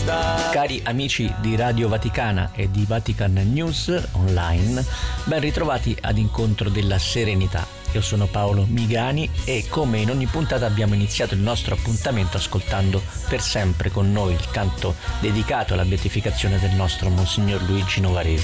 Cari amici di Radio Vaticana e di Vatican News Online, ben ritrovati ad Incontro della Serenità. Io sono Paolo Migani e come in ogni puntata abbiamo iniziato il nostro appuntamento ascoltando Per sempre con noi il canto dedicato alla beatificazione del nostro Monsignor Luigi Novarese.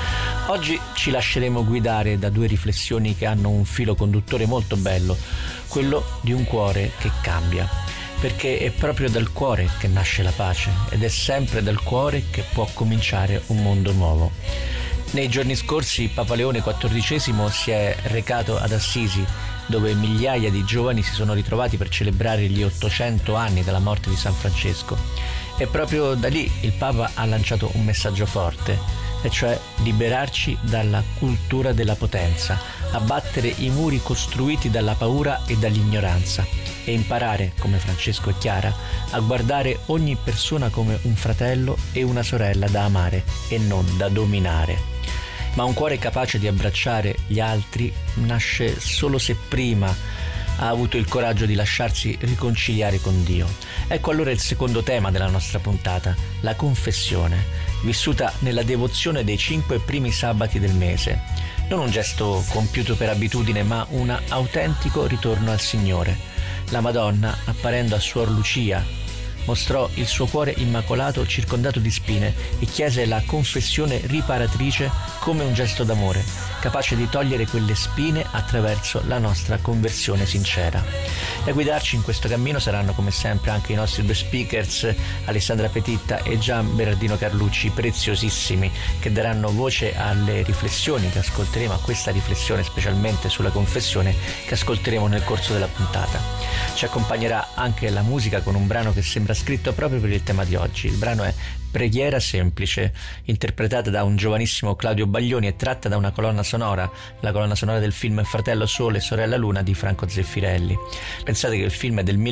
Oggi ci lasceremo guidare da due riflessioni che hanno un filo conduttore molto bello, quello di un cuore che cambia, perché è proprio dal cuore che nasce la pace ed è sempre dal cuore che può cominciare un mondo nuovo. Nei giorni scorsi Papa Leone XIV si è recato ad Assisi, dove migliaia di giovani si sono ritrovati per celebrare gli 800 anni dalla morte di San Francesco. E proprio da lì il Papa ha lanciato un messaggio forte, e cioè liberarci dalla cultura della potenza, abbattere i muri costruiti dalla paura e dall'ignoranza e imparare, come Francesco e Chiara, a guardare ogni persona come un fratello e una sorella da amare e non da dominare. Ma un cuore capace di abbracciare gli altri nasce solo se prima ha avuto il coraggio di lasciarsi riconciliare con Dio. Ecco allora il secondo tema della nostra puntata, la confessione, vissuta nella devozione dei 5 primi sabati del mese. Non un gesto compiuto per abitudine, ma un autentico ritorno al Signore. La Madonna, apparendo a Suor Lucia, mostrò il suo cuore immacolato circondato di spine e chiese la confessione riparatrice come un gesto d'amore, capace di togliere quelle spine attraverso la nostra conversione sincera. E a guidarci in questo cammino saranno come sempre anche i nostri due speakers, Alessandra Petitta e Gian Berardino Carlucci, preziosissimi, che daranno voce alle riflessioni che ascolteremo, a questa riflessione specialmente sulla confessione che ascolteremo nel corso della puntata. Ci accompagnerà anche la musica con un brano che sembra scritto proprio per il tema di oggi. Il brano è Preghiera semplice, interpretata da un giovanissimo Claudio Baglioni e tratta da una colonna sonora, la colonna sonora del film Fratello Sole e Sorella Luna di Franco Zeffirelli. Pensate che il film è del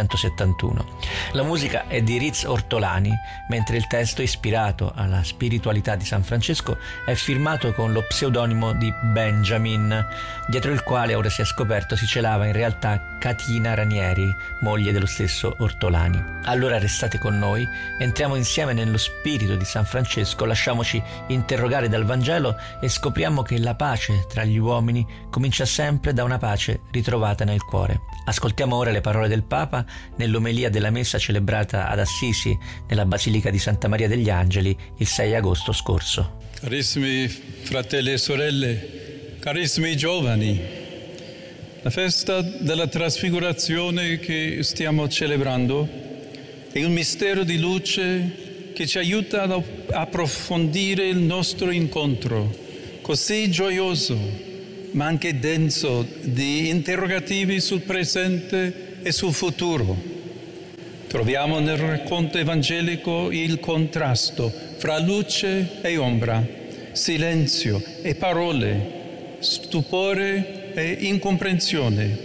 1971. La musica è di Riz Ortolani, mentre il testo, ispirato alla spiritualità di San Francesco, è firmato con lo pseudonimo di Benjamin, dietro il quale ora si è scoperto si celava in realtà Catina Ranieri, moglie dello stesso Ortolani. Allora restate con noi, entriamo insieme nello spirito di San Francesco, lasciamoci interrogare dal Vangelo e scopriamo che la pace tra gli uomini comincia sempre da una pace ritrovata nel cuore. Ascoltiamo ora le parole del Papa nell'omelia della messa celebrata ad Assisi nella Basilica di Santa Maria degli Angeli il 6 agosto scorso. Carissimi fratelli e sorelle, carissimi giovani, la festa della trasfigurazione che stiamo celebrando è un mistero di luce che ci aiuta ad approfondire il nostro incontro, così gioioso, ma anche denso di interrogativi sul presente e sul futuro. Troviamo nel racconto evangelico il contrasto fra luce e ombra, silenzio e parole, stupore e incomprensione.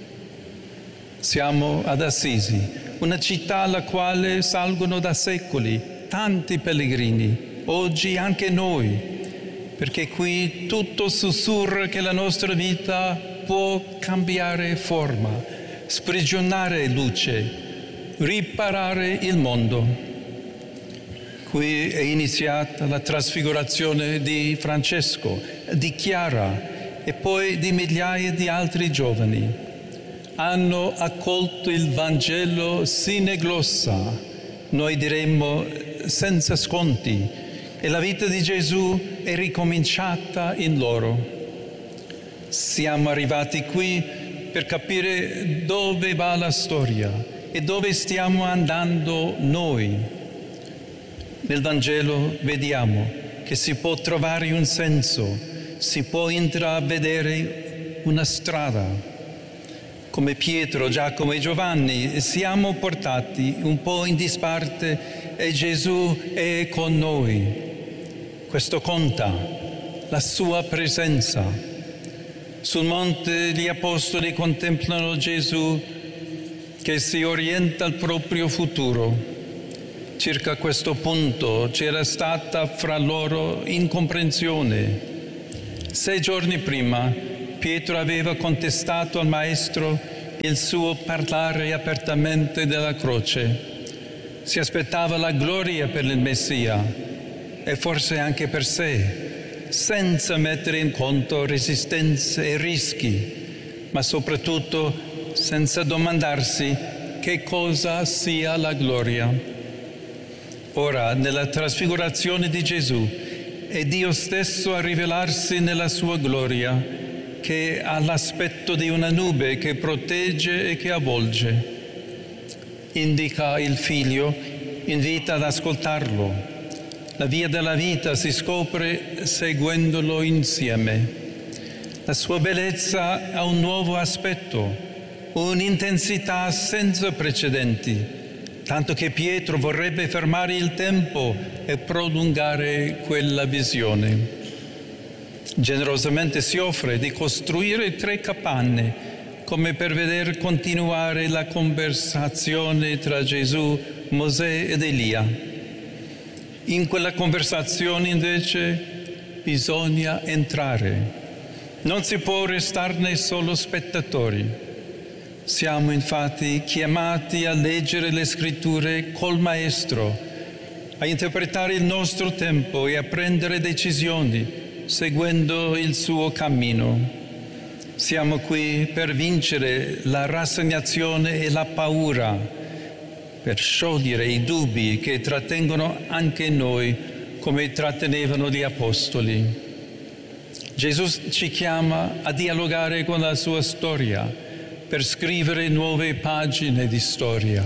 Siamo ad Assisi, una città alla quale salgono da secoli tanti pellegrini, oggi anche noi, perché qui tutto sussurra che la nostra vita può cambiare forma, sprigionare luce, riparare il mondo. Qui è iniziata la trasfigurazione di Francesco, di Chiara e poi di migliaia di altri giovani. Hanno accolto il Vangelo sine glossa, noi diremmo senza sconti, e la vita di Gesù è ricominciata in loro. Siamo arrivati qui per capire dove va la storia e dove stiamo andando noi. Nel Vangelo vediamo che si può trovare un senso, si può intravedere una strada. Come Pietro, Giacomo e Giovanni siamo portati un po' in disparte e Gesù è con noi. Questo conta, la sua presenza. Sul monte gli apostoli contemplano Gesù che si orienta al proprio futuro. Circa questo punto c'era stata fra loro incomprensione. 6 giorni prima Pietro aveva contestato al Maestro il suo parlare apertamente della croce. si aspettava la gloria per il Messia e forse anche per sé, senza mettere in conto resistenze e rischi, ma soprattutto senza domandarsi che cosa sia la gloria. Ora, nella trasfigurazione di Gesù, è Dio stesso a rivelarsi nella sua gloria, che ha l'aspetto di una nube che protegge e che avvolge. Indica il Figlio, invita ad ascoltarlo. La via della vita si scopre seguendolo insieme. La sua bellezza ha un nuovo aspetto, un'intensità senza precedenti, tanto che Pietro vorrebbe fermare il tempo e prolungare quella visione. Generosamente si offre di costruire 3 capanne, come per veder continuare la conversazione tra Gesù, Mosè ed Elia. In quella conversazione invece bisogna entrare. Non si può restarne solo spettatori. Siamo infatti chiamati a leggere le Scritture col Maestro, a interpretare il nostro tempo e a prendere decisioni seguendo il suo cammino. Siamo qui per vincere la rassegnazione e la paura, per sciogliere i dubbi che trattengono anche noi come trattenevano gli Apostoli. Gesù ci chiama a dialogare con la sua storia, per scrivere nuove pagine di storia.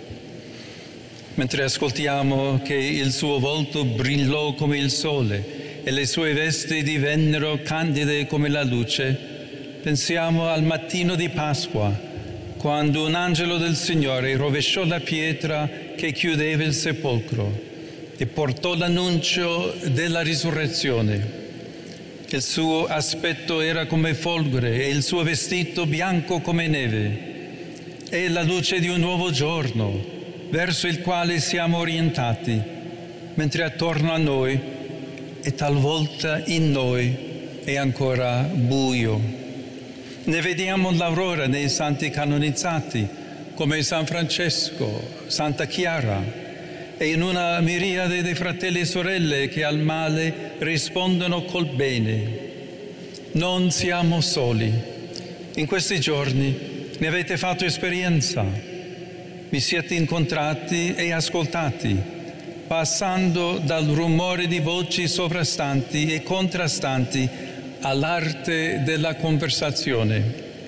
Mentre ascoltiamo che il suo volto brillò come il sole e le sue vesti divennero candide come la luce, pensiamo al mattino di Pasqua, quando un angelo del Signore rovesciò la pietra che chiudeva il sepolcro e portò l'annuncio della risurrezione. Il suo aspetto era come folgore e il suo vestito bianco come neve. È la luce di un nuovo giorno verso il quale siamo orientati, mentre attorno a noi e talvolta in noi è ancora buio. Ne vediamo l'aurora nei santi canonizzati, come San Francesco, Santa Chiara, e in una miriade di fratelli e sorelle che al male rispondono col bene. Non siamo soli. In questi giorni ne avete fatto esperienza. Vi siete incontrati e ascoltati, passando dal rumore di voci sovrastanti e contrastanti all'arte della conversazione.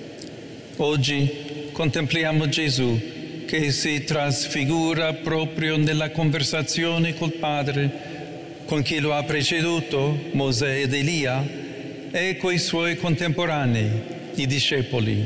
Oggi contempliamo Gesù che si trasfigura proprio nella conversazione col Padre, con chi lo ha preceduto, Mosè ed Elia, e coi suoi contemporanei, i discepoli.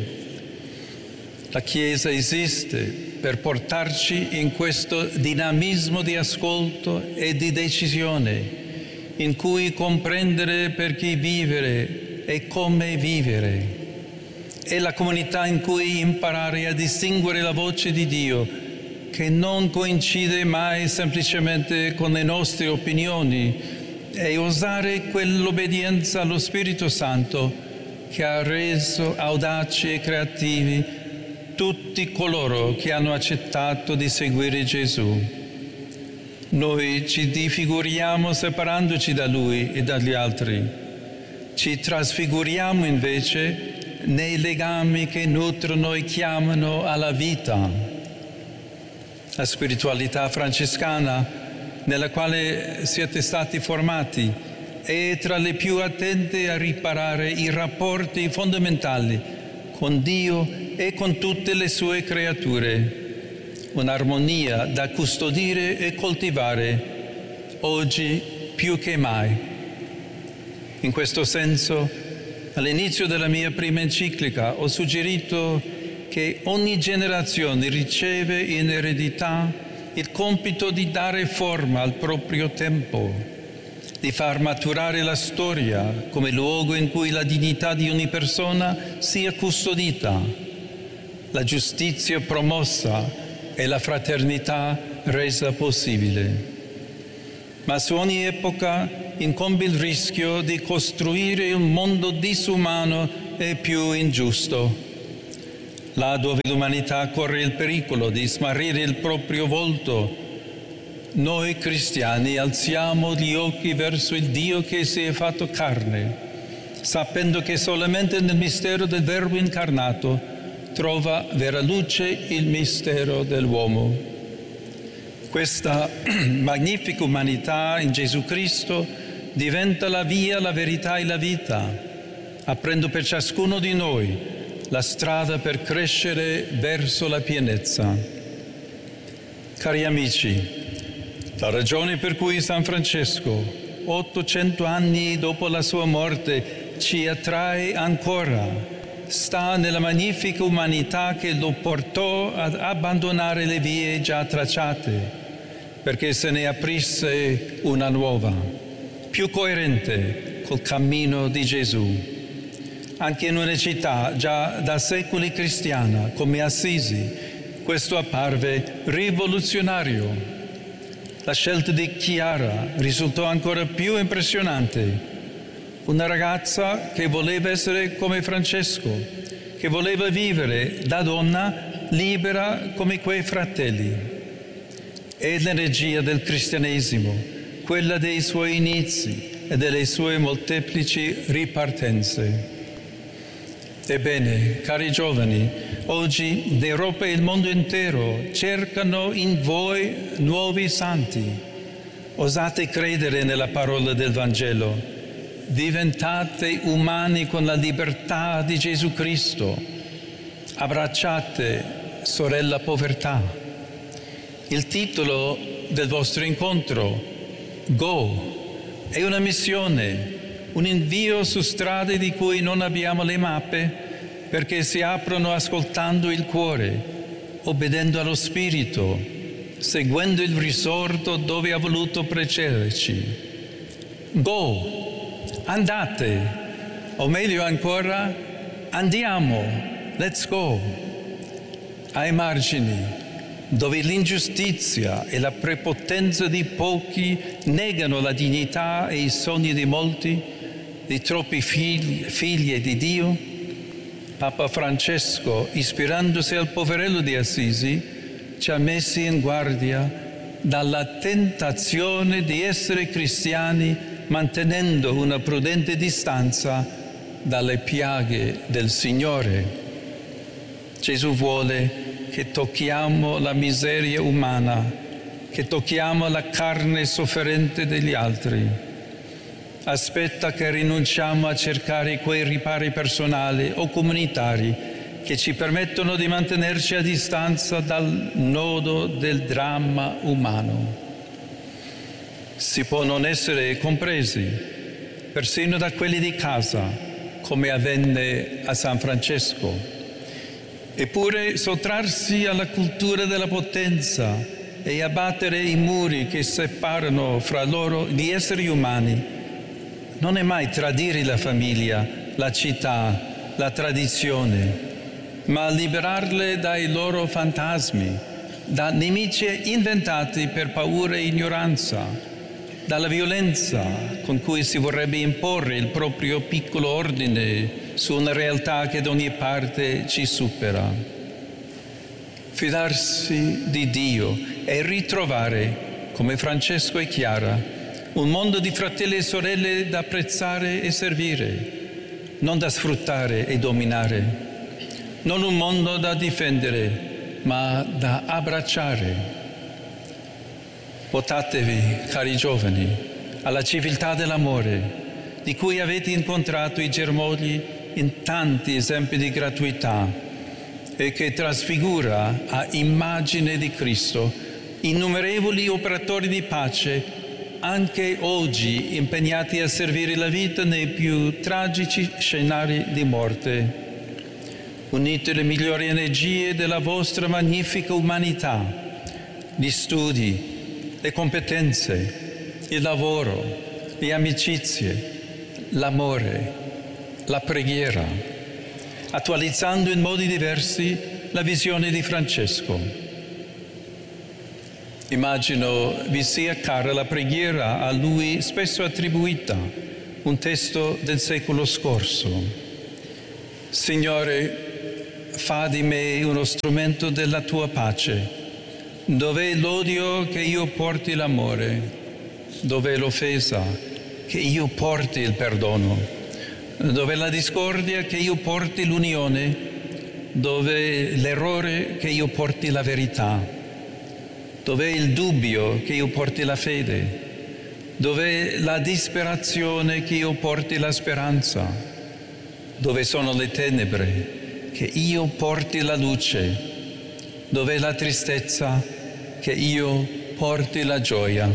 La Chiesa esiste per portarci in questo dinamismo di ascolto e di decisione, in cui comprendere per chi vivere e come vivere. È la comunità in cui imparare a distinguere la voce di Dio, che non coincide mai semplicemente con le nostre opinioni, e usare quell'obbedienza allo Spirito Santo che ha reso audaci e creativi tutti coloro che hanno accettato di seguire Gesù. Noi ci difiguriamo separandoci da Lui e dagli altri. Ci trasfiguriamo invece nei legami che nutrono e chiamano alla vita. La spiritualità francescana, nella quale siete stati formati, è tra le più attente a riparare i rapporti fondamentali con Dio e con tutte le sue creature. Un'armonia da custodire e coltivare oggi più che mai. In questo senso, all'inizio della mia prima enciclica ho suggerito che ogni generazione riceve in eredità il compito di dare forma al proprio tempo, di far maturare la storia come luogo in cui la dignità di ogni persona sia custodita, la giustizia promossa e la fraternità resa possibile. Ma su ogni epoca incombe il rischio di costruire un mondo disumano e più ingiusto, là dove l'umanità corre il pericolo di smarrire il proprio volto Noi cristiani alziamo gli occhi verso il Dio che si è fatto carne, sapendo che solamente nel mistero del Verbo incarnato trova vera luce il mistero dell'uomo. Questa magnifica umanità in Gesù Cristo diventa la via, la verità e la vita, aprendo per ciascuno di noi la strada per crescere verso la pienezza. Cari amici, la ragione per cui San Francesco, 800 anni dopo la sua morte, ci attrae ancora, sta nella magnifica umanità che lo portò ad abbandonare le vie già tracciate, perché se ne aprisse una nuova, più coerente col cammino di Gesù. Anche in una città già da secoli cristiana come Assisi, questo apparve rivoluzionario. La scelta di Chiara risultò ancora più impressionante. Una ragazza che voleva essere come Francesco, che voleva vivere da donna libera come quei fratelli. È l'energia del cristianesimo, quella dei suoi inizi e delle sue molteplici ripartenze. Ebbene, cari giovani, oggi l'Europa e il mondo intero cercano in voi nuovi santi. Osate credere nella parola del Vangelo. Diventate umani con la libertà di Gesù Cristo. Abbracciate, sorella povertà. Il titolo del vostro incontro, Go, è una missione, un invio su strade di cui non abbiamo le mappe, perché si aprono ascoltando il cuore, obbedendo allo Spirito, seguendo il risorto dove ha voluto precederci. Go, andate, o meglio ancora, andiamo, let's go. Ai margini, dove l'ingiustizia e la prepotenza di pochi negano la dignità e i sogni di molti, di troppi figli di Dio, Papa Francesco, ispirandosi al poverello di Assisi, ci ha messi in guardia dalla tentazione di essere cristiani mantenendo una prudente distanza dalle piaghe del Signore. Gesù vuole che tocchiamo la miseria umana, che tocchiamo la carne sofferente degli altri. Aspetta che rinunciamo a cercare quei ripari personali o comunitari che ci permettono di mantenerci a distanza dal nodo del dramma umano. Si può non essere compresi, persino da quelli di casa, come avvenne a San Francesco. Eppure sottrarsi alla cultura della potenza e abbattere i muri che separano fra loro gli esseri umani non è mai tradire la famiglia, la città, la tradizione, ma liberarle dai loro fantasmi, da nemici inventati per paura e ignoranza, dalla violenza con cui si vorrebbe imporre il proprio piccolo ordine su una realtà che da ogni parte ci supera. Fidarsi di Dio e ritrovare, come Francesco e Chiara, un mondo di fratelli e sorelle da apprezzare e servire, non da sfruttare e dominare, non un mondo da difendere, ma da abbracciare. Votatevi, cari giovani, alla civiltà dell'amore, di cui avete incontrato i germogli in tanti esempi di gratuità e che trasfigura a immagine di Cristo innumerevoli operatori di pace anche oggi impegnati a servire la vita nei più tragici scenari di morte. Unite le migliori energie della vostra magnifica umanità, gli studi, le competenze, il lavoro, le amicizie, l'amore, la preghiera, attualizzando in modi diversi la visione di Francesco. Immagino vi sia cara la preghiera a lui spesso attribuita, un testo del secolo scorso. Signore, fa di me uno strumento della tua pace, Dov'è l'odio che io porti l'amore? Dov'è l'offesa che io porti il perdono? Dov'è la discordia che io porti l'unione? Dov'è l'errore che io porti la verità? Dov'è il dubbio che io porti la fede? Dov'è la disperazione che io porti la speranza? Dove sono le tenebre che io porti la luce? Dov'è la tristezza che io porti la gioia?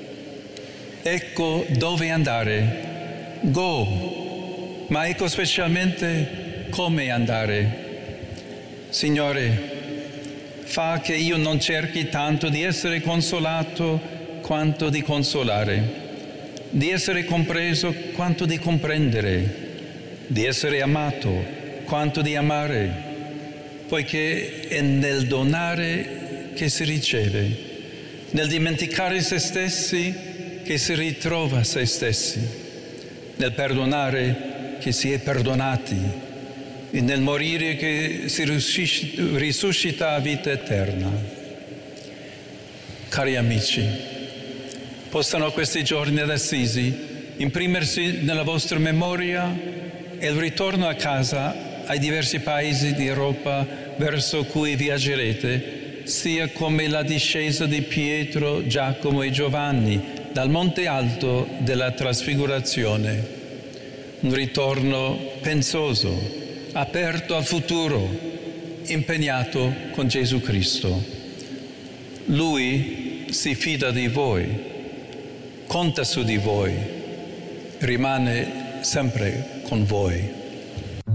Ecco dove andare. Go. Ma ecco specialmente come andare. Signore, fa che io non cerchi tanto di essere consolato quanto di consolare, di essere compreso quanto di comprendere, di essere amato quanto di amare, poiché è nel donare che si riceve, nel dimenticare se stessi che si ritrova se stessi, nel perdonare che si è perdonati e nel morire che si risuscita a vita eterna. Cari amici, possano questi giorni ad Assisi imprimersi nella vostra memoria e il ritorno a casa ai diversi paesi di Europa verso cui viaggerete sia come la discesa di Pietro, Giacomo e Giovanni dal monte alto della trasfigurazione. Un ritorno pensoso, aperto al futuro, impegnato con Gesù Cristo. Lui si fida di voi, conta su di voi, rimane sempre con voi.